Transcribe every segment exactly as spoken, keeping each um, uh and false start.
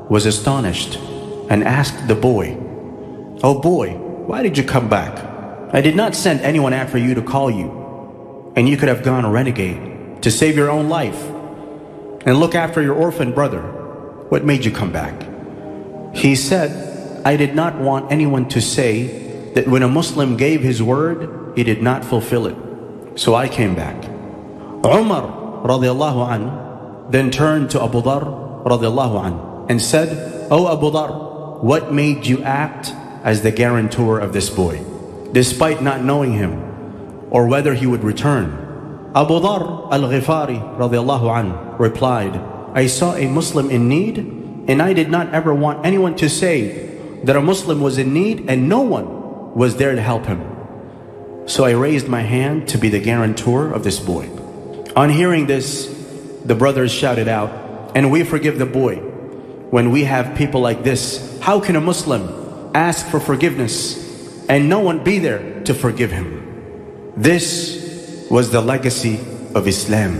was astonished and asked the boy, "Oh boy, why did you come back? I did not send anyone after you to call you, and you could have gone a renegade to save your own life and look after your orphan brother. What made you come back?" He said, "I did not want anyone to say that when a Muslim gave his word, he did not fulfill it. So I came back." Umar radiallahu anhu then turned to Abu Dhar radiallahu anhu and said, "O Abu Dhar, what made you act as the guarantor of this boy, despite not knowing him or whether he would return?" Abu Dhar al-Ghifari radiallahu anhu replied, "I saw a Muslim in need, and I did not ever want anyone to say that a Muslim was in need and no one was there to help him. So I raised my hand to be the guarantor of this boy." On hearing this, the brothers shouted out, "And we forgive the boy. When we have people like this, how can a Muslim ask for forgiveness and no one be there to forgive him?" This was the legacy of Islam.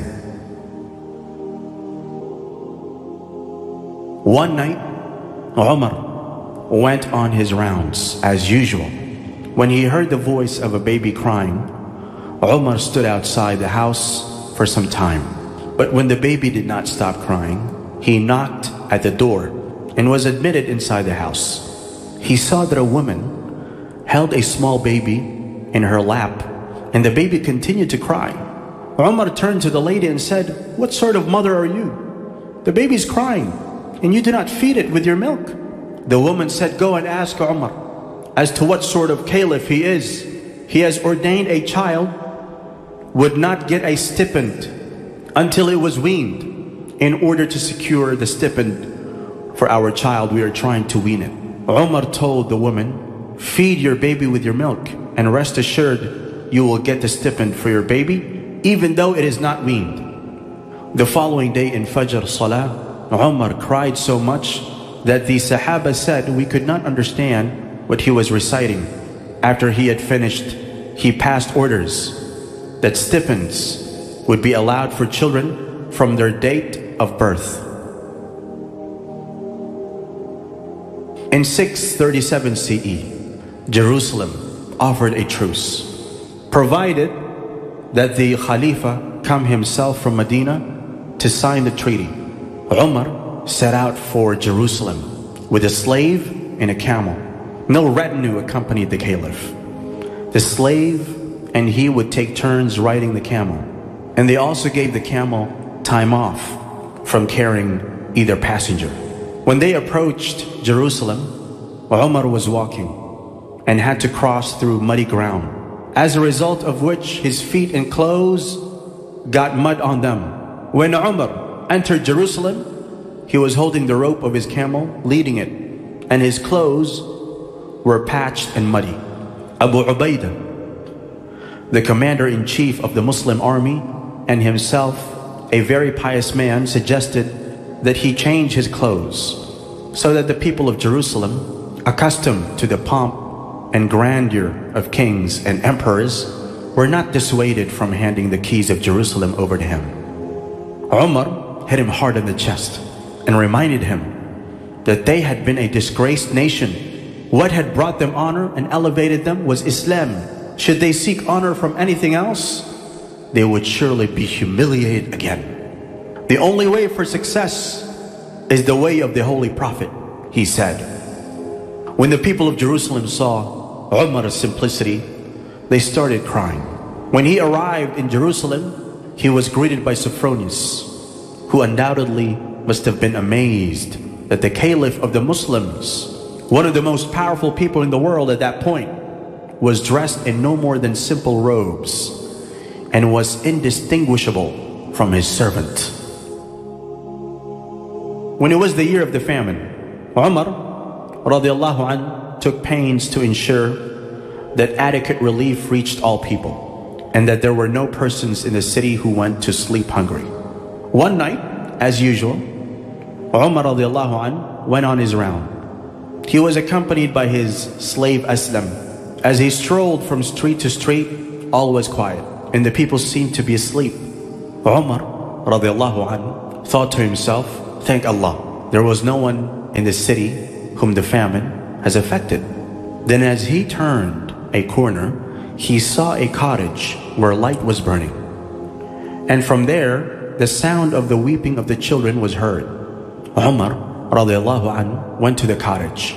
One night, Umar went on his rounds as usual. When he heard the voice of a baby crying, Umar stood outside the house for some time. But when the baby did not stop crying, he knocked at the door and was admitted inside the house. He saw that a woman held a small baby in her lap, and the baby continued to cry. Umar turned to the lady and said, "What sort of mother are you? The baby's crying, and you do not feed it with your milk." The woman said, "Go and ask Umar as to what sort of caliph he is. He has ordained a child would not get a stipend until it was weaned. In order to secure the stipend for our child, we are trying to wean it." Umar told the woman, "Feed your baby with your milk, and rest assured you will get the stipend for your baby, even though it is not weaned." The following day in Fajr Salah, Umar cried so much that the Sahaba said we could not understand what he was reciting. After he had finished, he passed orders that stipends would be allowed for children from their date of birth. In six thirty-seven C E, Jerusalem offered a truce, provided that the Khalifa come himself from Medina to sign the treaty. Umar set out for Jerusalem with a slave and a camel. No retinue accompanied the caliph. The slave and he would take turns riding the camel, and they also gave the camel time off from carrying either passenger. When they approached Jerusalem, Umar was walking and had to cross through muddy ground, as a result of which his feet and clothes got mud on them. When Umar entered Jerusalem, he was holding the rope of his camel, leading it, and his clothes were patched and muddy. Abu Ubaidah, the commander-in-chief of the Muslim army, and himself a very pious man, suggested that he change his clothes so that the people of Jerusalem, accustomed to the pomp and grandeur of kings and emperors, were not dissuaded from handing the keys of Jerusalem over to him. Umar hit him hard in the chest and reminded him that they had been a disgraced nation. What had brought them honor and elevated them was Islam. Should they seek honor from anything else, they would surely be humiliated again. The only way for success is the way of the Holy Prophet, he said. When the people of Jerusalem saw Umar's simplicity, they started crying. When he arrived in Jerusalem, he was greeted by Sophronius, who undoubtedly must have been amazed that the caliph of the Muslims, one of the most powerful people in the world at that point, was dressed in no more than simple robes and was indistinguishable from his servant. When it was the year of the famine, Umar radiallahu anh took pains to ensure that adequate relief reached all people, and that there were no persons in the city who went to sleep hungry. One night, as usual, Umar radiallahu anh went on his round. He was accompanied by his slave Aslam. As he strolled from street to street, all was quiet, and the people seemed to be asleep. Umar radiallahu anh thought to himself, "Thank Allah, there was no one in the city whom the famine has affected. Then as he turned a corner, he saw a cottage where light was burning. And from there, the sound of the weeping of the children was heard. Umar radiallahu anhu went to the cottage.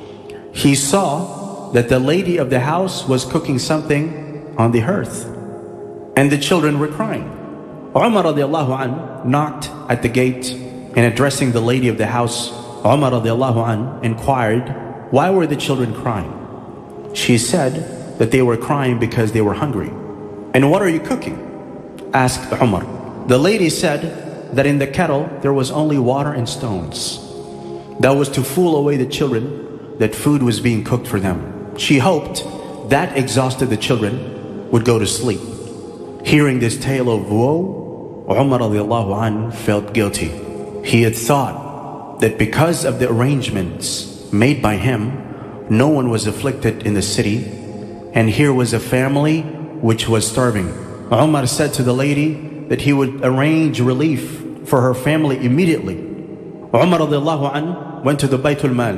He saw that the lady of the house was cooking something on the hearth, and the children were crying. Umar radiallahu anhu knocked at the gate, and addressing the lady of the house, Umar radiallahu anhu inquired, why were the children crying? She said that they were crying because they were hungry. And what are you cooking? Asked Umar. The lady said that in the kettle there was only water and stones. That was to fool away the children that food was being cooked for them. She hoped that exhausted the children would go to sleep. Hearing this tale of woe, Umar radiallahu anhu felt guilty. He had thought that because of the arrangements made by him, no one was afflicted in the city, and here was a family which was starving. Umar said to the lady that he would arrange relief for her family immediately. Umar radiallahu anhu went to the Baytul Mal.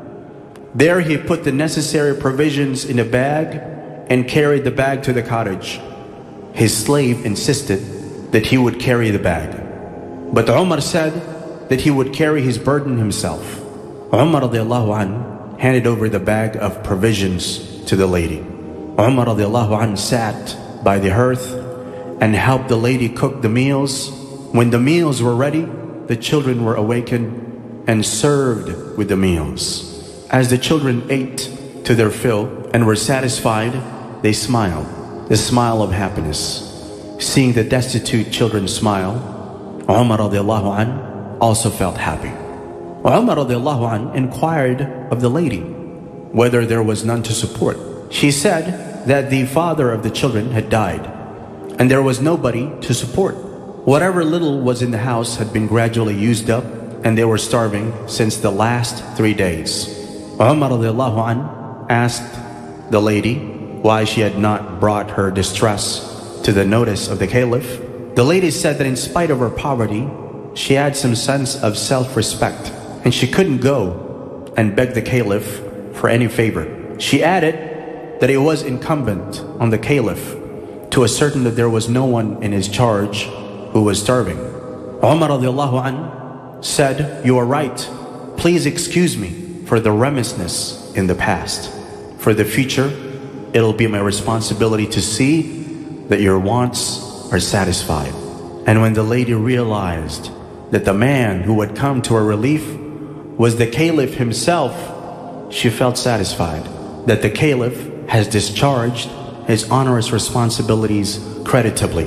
There he put the necessary provisions in a bag and carried the bag to the cottage. His slave insisted that he would carry the bag, but Umar said that he would carry his burden himself. Umar radiallahu anhu handed over the bag of provisions to the lady. Umar radiallahu anhu sat by the hearth and helped the lady cook the meals. When the meals were ready, the children were awakened and served with the meals. As the children ate to their fill and were satisfied, they smiled, the smile of happiness. Seeing the destitute children smile, Umar radiallahu anhu also felt happy. Umar radiallahu anhu inquired of the lady whether there was none to support. She said that the father of the children had died, and there was nobody to support. Whatever little was in the house had been gradually used up, and they were starving since the last three days. Umar radiallahu anhu asked the lady why she had not brought her distress to the notice of the caliph. The lady said that in spite of her poverty, she had some sense of self-respect, and she couldn't go and beg the caliph for any favor. She added that it was incumbent on the caliph to ascertain that there was no one in his charge who was starving. Umar radiallahu anhu said, "You are right. Please excuse me for the remissness in the past. For the future, it'll be my responsibility to see that your wants are satisfied." And when the lady realized that the man who had come to her relief was the caliph himself, she felt satisfied that the caliph has discharged his onerous responsibilities creditably.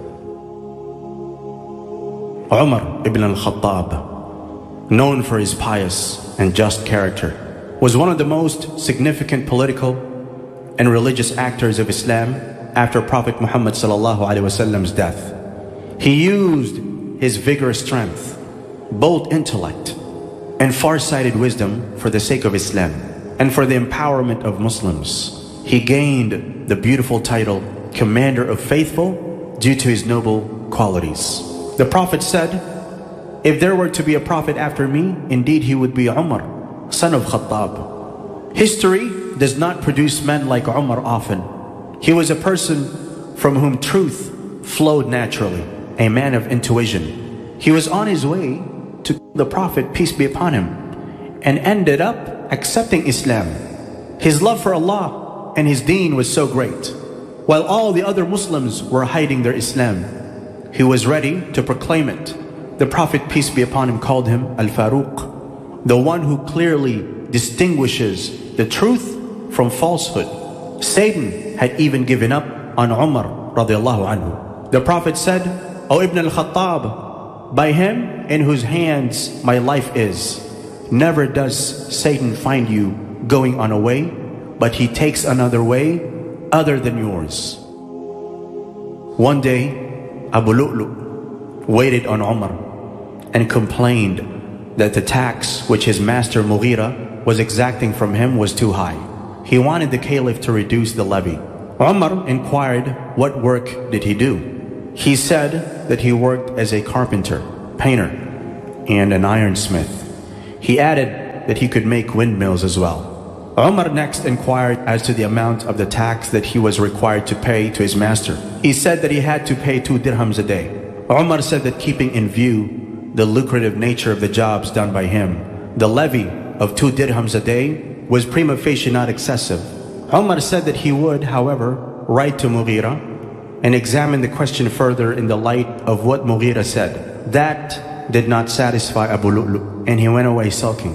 Umar ibn al-Khattab, known for his pious and just character, was one of the most significant political and religious actors of Islam after Prophet Muhammad sallallahu alaihi wasallam's death. He used his vigorous strength, bold intellect, and far-sighted wisdom for the sake of Islam and for the empowerment of Muslims. He gained the beautiful title Commander of Faithful due to his noble qualities. The Prophet said, "If there were to be a prophet after me, indeed he would be Umar, son of Khattab." History does not produce men like Umar often. He was a person from whom truth flowed naturally, a man of intuition. He was on his way to the Prophet, peace be upon him, and ended up accepting Islam. His love for Allah and his deen was so great. While all the other Muslims were hiding their Islam, he was ready to proclaim it. The Prophet, peace be upon him, called him Al-Faruq, the one who clearly distinguishes the truth from falsehood. Satan had even given up on Umar radiallahu anhu. The Prophet said, "O Ibn al-Khattab, by him in whose hands my life is, never does Satan find you going on a way, but he takes another way other than yours." One day, Abu Lu'lu' waited on Umar and complained that the tax which his master Mughira was exacting from him was too high. He wanted the caliph to reduce the levy. Umar inquired what work did he do. He said that he worked as a carpenter, painter, and an ironsmith. He added that he could make windmills as well. Umar next inquired as to the amount of the tax that he was required to pay to his master. He said that he had to pay two dirhams a day. Umar said that keeping in view the lucrative nature of the jobs done by him, the levy of two dirhams a day was prima facie not excessive. Umar said that he would, however, write to Mughira and examine the question further in the light of what Mughira said. That did not satisfy Abu Lu'lu', and he went away sulking.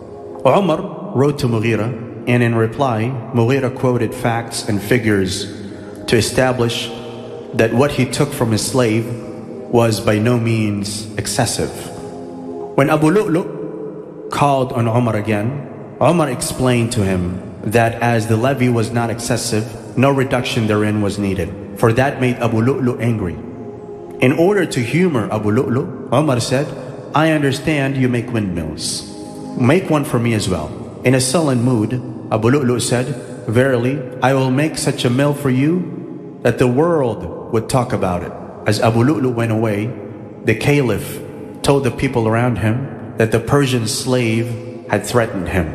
Umar wrote to Mughira, and in reply, Mughira quoted facts and figures to establish that what he took from his slave was by no means excessive. When Abu Lu'lu' called on Umar again, Umar explained to him that as the levy was not excessive, no reduction therein was needed, for that made Abu Lu'lu' angry. In order to humor Abu Lu'lu', Umar said, I understand you make windmills. Make one for me as well. In a sullen mood, Abu Lu'lu' said, verily, I will make such a mill for you that the world would talk about it. As Abu Lu'lu' went away, the caliph told the people around him that the Persian slave had threatened him.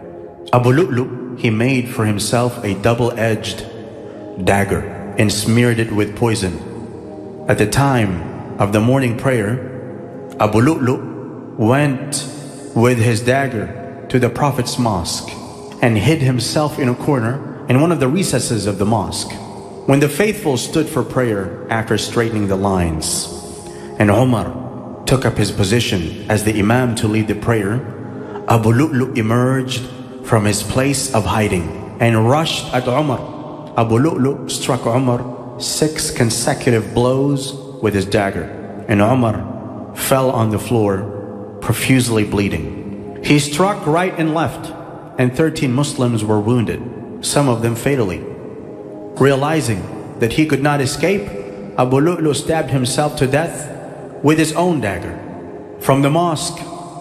Abu Lu'lu', he made for himself a double-edged dagger and smeared it with poison. At the time of the morning prayer, Abu Lu'lu' went with his dagger to the Prophet's mosque and hid himself in a corner in one of the recesses of the mosque. When the faithful stood for prayer after straightening the lines, and Umar took up his position as the Imam to lead the prayer, Abu Lu'lu' emerged from his place of hiding and rushed at Umar. Abu Lu'lu' struck Umar six consecutive blows with his dagger, and Umar fell on the floor, profusely bleeding. He struck right and left, and thirteen Muslims were wounded, some of them fatally. Realizing that he could not escape, Abu Lu'lu' stabbed himself to death with his own dagger. From the mosque,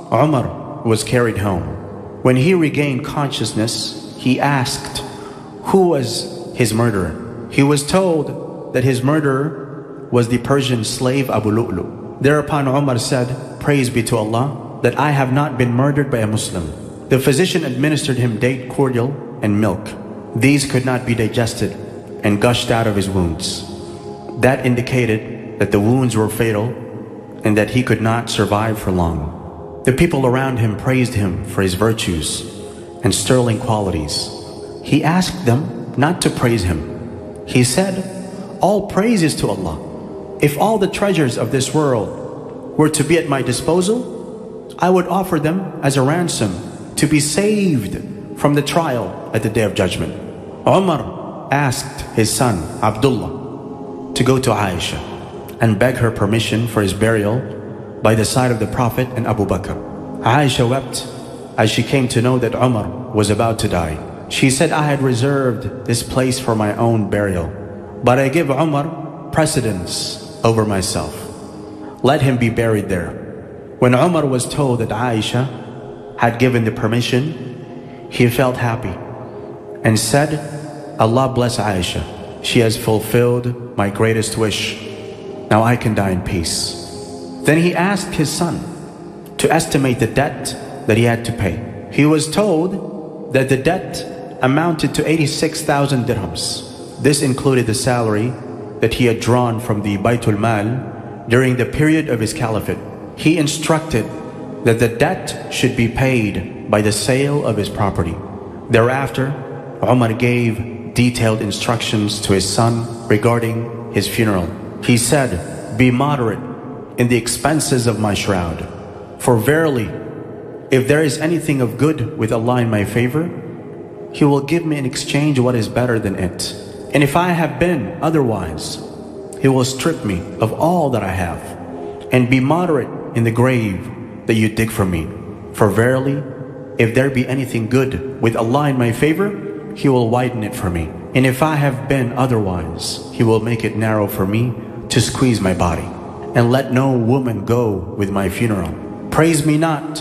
Umar was carried home. When he regained consciousness, he asked who was his murderer. He was told that his murderer was the Persian slave Abu Lu'lu'. Thereupon Umar said, praise be to Allah that I have not been murdered by a Muslim. The physician administered him date cordial and milk. These could not be digested and gushed out of his wounds. That indicated that the wounds were fatal and that he could not survive for long. The people around him praised him for his virtues and sterling qualities. He asked them not to praise him. He said, all praise is to Allah. If all the treasures of this world were to be at my disposal, I would offer them as a ransom to be saved from the trial at the Day of Judgment. Umar asked his son, Abdullah, to go to Aisha and beg her permission for his burial by the side of the Prophet and Abu Bakr. Aisha wept as she came to know that Umar was about to die. She said, I had reserved this place for my own burial, but I give Umar precedence over myself. Let him be buried there. When Umar was told that Aisha had given the permission, he felt happy and said, Allah bless Aisha. She has fulfilled my greatest wish. Now I can die in peace. Then he asked his son to estimate the debt that he had to pay. He was told that the debt amounted to eighty-six thousand dirhams. This included the salary that he had drawn from the Baytul Mal during the period of his caliphate. He instructed that the debt should be paid by the sale of his property. Thereafter, Umar gave detailed instructions to his son regarding his funeral. He said, be moderate in the expenses of my shroud, for verily, if there is anything of good with Allah in my favor, He will give me in exchange what is better than it. And if I have been otherwise, He will strip me of all that I have. And be moderate in the grave that you dig for me. For verily, if there be anything good with Allah in my favor, He will widen it for me. And if I have been otherwise, He will make it narrow for me to squeeze my body. And let no woman go with my funeral. Praise me not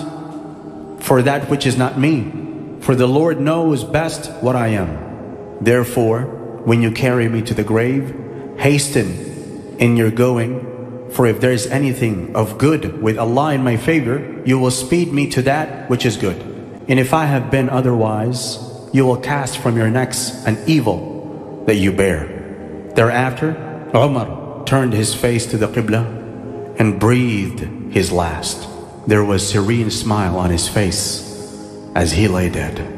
for that which is not me, for the Lord knows best what I am. Therefore, when you carry me to the grave, hasten in your going For if there is anything of good with Allah in my favor, you will speed me to that which is good. And if I have been otherwise, you will cast from your necks an evil that you bear. Thereafter, Umar turned his face to the Qibla and breathed his last. There was a serene smile on his face as he lay dead.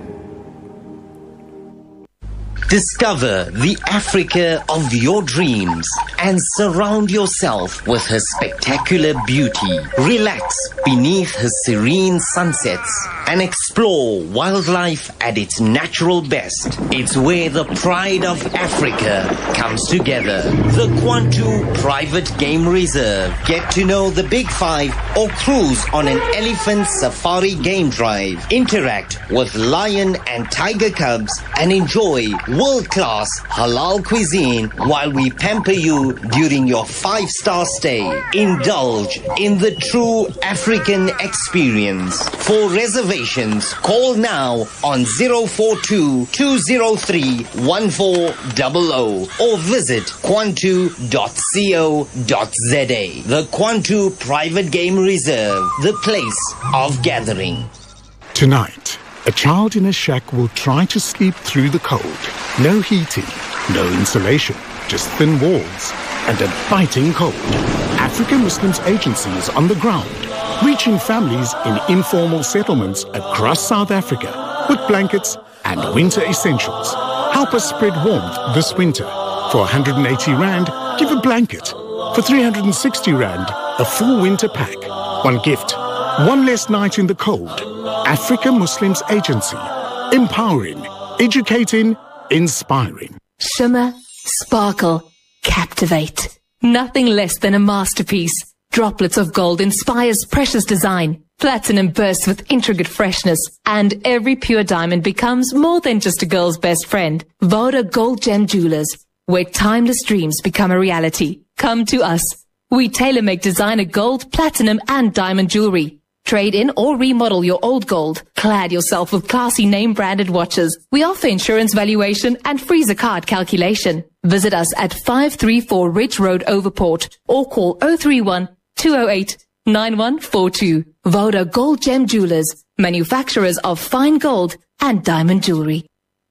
Discover the Africa of your dreams and surround yourself with her spectacular beauty. Relax beneath her serene sunsets and explore wildlife at its natural best. It's where the pride of Africa comes together. The Kwantu Private Game Reserve. Get to know the Big Five or cruise on an elephant safari game drive. Interact with lion and tiger cubs and enjoy world-class halal cuisine while we pamper you during your five-star stay. Indulge in the true African experience. For reservations, call now on zero four two, two zero three, one four zero zero or visit kwantu dot co dot za. The Kwantu Private Game Reserve, the place of gathering. Tonight, a child in a shack will try to sleep through the cold. No heating, no insulation, just thin walls and a biting cold. African Muslims Agency is on the ground, reaching families in informal settlements across South Africa with blankets and winter essentials. Help us spread warmth this winter. For one hundred eighty rand, give a blanket. For three hundred sixty rand, a full winter pack. One gift, one less night in the cold. Africa Muslims Agency. Empowering, educating, inspiring. Shimmer, sparkle, captivate. Nothing less than a masterpiece. Droplets of gold inspires precious design. Platinum bursts with intricate freshness. And every pure diamond becomes more than just a girl's best friend. Voda Gold Gem Jewelers, where timeless dreams become a reality. Come to us. We tailor-make designer gold, platinum and diamond jewelry. Trade in or remodel your old gold. Clad yourself with classy name-branded watches. We offer insurance valuation and free zakat calculation. Visit us at five thirty-four Ridge Road, Overport, or call zero three one, two zero eight, nine one four two. Voda Gold Gem Jewelers, manufacturers of fine gold and diamond jewelry.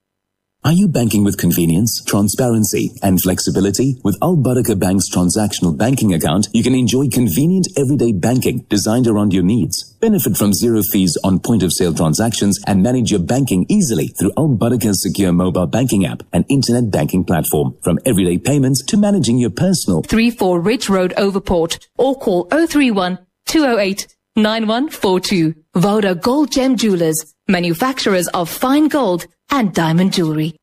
Are you banking with convenience, transparency, and flexibility? With Al Barakah Bank's transactional banking account, you can enjoy convenient everyday banking designed around your needs. Benefit from zero fees on point-of-sale transactions and manage your banking easily through Al Barakah's secure mobile banking app and internet banking platform. From everyday payments to managing your personal. thirty-four Ridge Road, Overport, or call zero three one, two zero eight, nine one four two. Voda Gold Gem Jewelers, manufacturers of fine gold and diamond jewelry.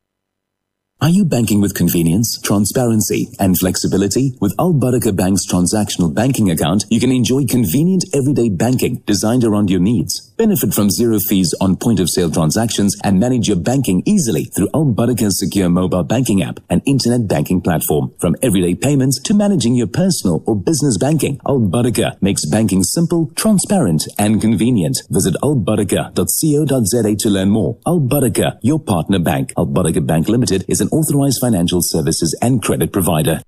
Are you banking with convenience, transparency, and flexibility? With Al Barakah Bank's transactional banking account, you can enjoy convenient everyday banking designed around your needs. Benefit from zero fees on point-of-sale transactions and manage your banking easily through Al Barakah's secure mobile banking app and internet banking platform. From everyday payments to managing your personal or business banking, Al Barakah makes banking simple, transparent, and convenient. Visit al barakah dot co dot za to learn more. Al Barakah, your partner bank. Al Barakah Bank Limited is an authorized financial services and credit provider.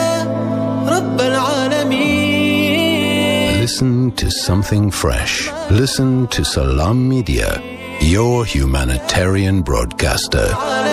Listen to something fresh. Listen to Salam Media, your humanitarian broadcaster.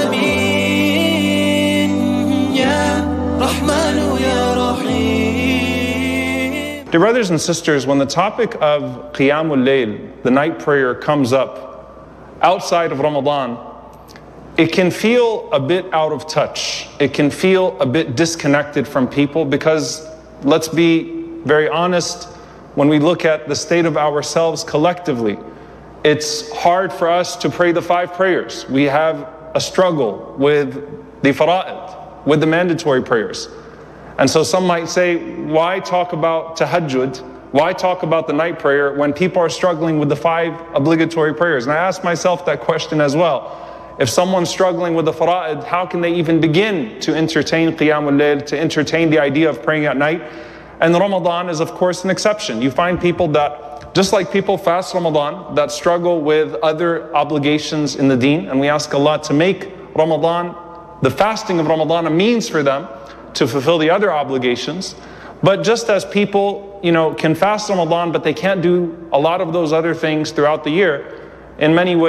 Dear brothers and sisters, when the topic of Qiyamul Layl, the night prayer, comes up outside of Ramadan, it can feel a bit out of touch. It can feel a bit disconnected from people because, let's be very honest, when we look at the state of ourselves collectively, it's hard for us to pray the five prayers. We have a struggle with the fara'id, with the mandatory prayers. And so some might say, why talk about tahajjud? Why talk about the night prayer when people are struggling with the five obligatory prayers? And I ask myself that question as well. If someone's struggling with the fara'id, how can they even begin to entertain Qiyamul Layl, to entertain the idea of praying at night? And Ramadan is of course an exception. You find people that, just like people fast Ramadan, that struggle with other obligations in the deen, and we ask Allah to make Ramadan, the fasting of Ramadan, a means for them to fulfill the other obligations. But just as people, you know, can fast Ramadan, but they can't do a lot of those other things throughout the year, in many ways,